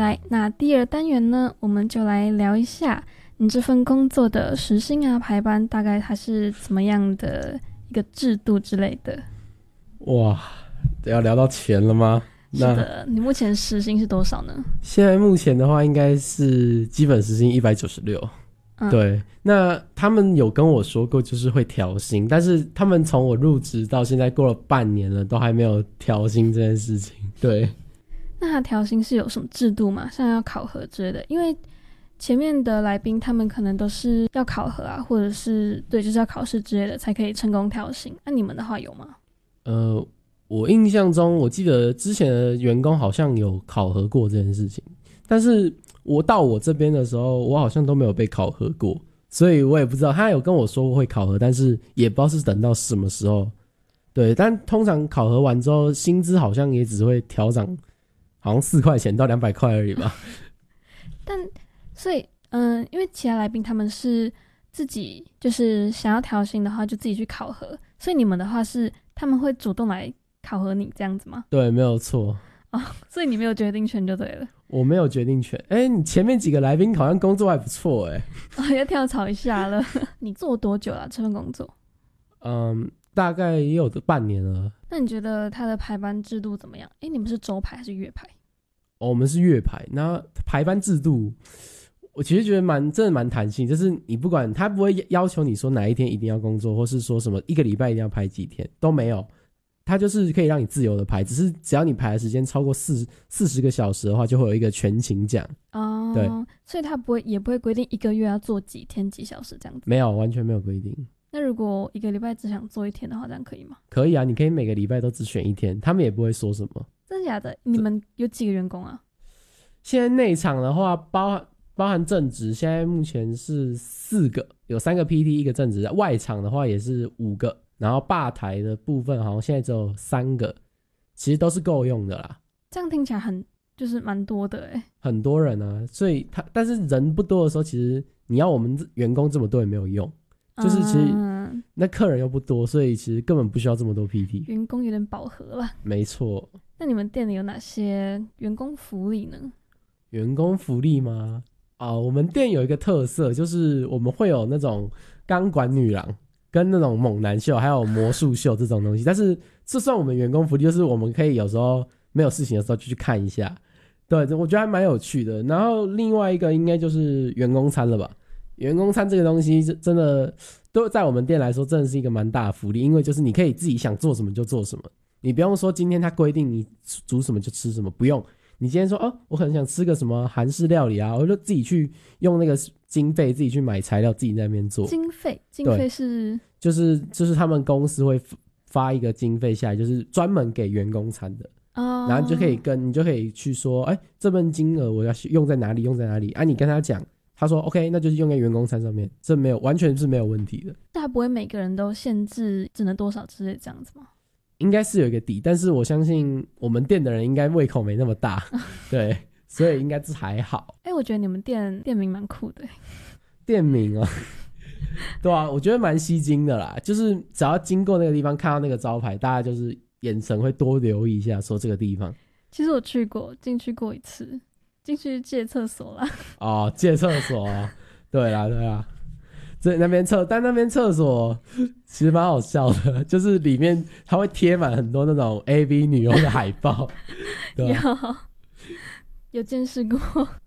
来，那第二单元呢，我们就来聊一下你这份工作的时薪啊、排班，大概它是怎么样的一个制度之类的。 哇，要聊到钱了吗？ 是的，你目前时薪是多少呢？ 现在目前的话，应该是基本时薪196。对，那他们有跟我说过，就是会调薪，但是他们从我入职到现在过了半年了，都还没有调薪这件事情。对， 那他调薪是有什么制度吗？像要考核之类的？因为前面的来宾他们可能都是要考核啊，或者是对，就是要考试之类的才可以成功调薪。那你们的话有吗？ 我印象中，我记得之前的员工好像有考核过这件事情，但是我到我这边的时候，我好像都没有被考核过，所以我也不知道。他有跟我说会考核，但是也不知道是等到什么时候。对，但通常考核完之后，薪资好像也只会调涨，好像4块钱到200块而已吧。 但所以，因为其他来宾他们是自己就是想要调薪的话，就自己去考核，所以你们的话是他们会主动来考核你这样子吗？ 对，没有错。 所以你没有决定权就对了。 我没有决定权。你前面几个来宾好像工作还不错要跳槽一下了。你做多久了这份工作？ 大概也有半年了。 那你觉得他的排班制度怎么样？你们是周排还是月排？ 我们是月排。那排班制度我其实觉得真的蛮弹性，就是你不管他不会要求你说哪一天一定要工作，或是说什么一个礼拜一定要排几天，都没有。他就是可以让你自由的排，只要你排的时间超过40个小时的话，就会有一个全勤奖。对， 所以他也不会规定一个月要做几天几小时这样子。 没有，完全没有规定。 那如果一个礼拜只想做1天的话，这样可以吗？ 可以啊，你可以每个礼拜都只选1天，他们也不会说什么。 真的假的？你们有几个员工啊？ 现在内场的话，包含正职，现在目前是4个，有3个 PT， 1个正职。外场的话也是5个。然后吧台的部分好像现在只有3个，其实都是够用的啦。 这样听起来就是蛮多的很多人啊，所以但是人不多的时候，其实你要我们员工这么多也没有用，就是其实那客人又不多，所以其实根本不需要这么多 PT。 员工有点饱和了。没错。 那你们店里有哪些员工福利呢？ 员工福利吗？我们店有一个特色，就是我们会有那种钢管女郎。跟那种猛男秀还有魔术秀这种东西，但是这算我们员工福利，就是我们可以有时候没有事情的时候就去看一下。对，我觉得还蛮有趣的。然后另外一个应该就是员工餐了吧。员工餐这个东西真的都在我们店来说真的是一个蛮大的福利，因为就是你可以自己想做什么就做什么，你不用说今天他规定你煮什么就吃什么，不用。你今天说我可能想吃个什么韩式料理啊，我就自己去用那个经费，自己去买材料，自己在那边做。经费是就是他们公司会发一个经费下来，就是专门给员工餐的。然后你就可以去说，这份金额我要用在哪里啊？你跟他讲，他说 OK， 那就是用在员工餐上面，这完全是没有问题的。 那他不会每个人都限制只能多少之类这样子吗？ 应该是有一个底，但是我相信我们店的人应该胃口没那么大。对，所以应该是还好。 我觉得你们店名蛮酷的。 店名对啊，我觉得蛮吸睛的啦，就是只要经过那个地方看到那个招牌，大家就是眼神会多留意一下说这个地方。 其实我进去过一次，进去借厕所啦。 借厕所对啦那边厕所其实蛮好笑的，就是里面它会贴满很多那种 AV 女优的海报。对， 有见识过。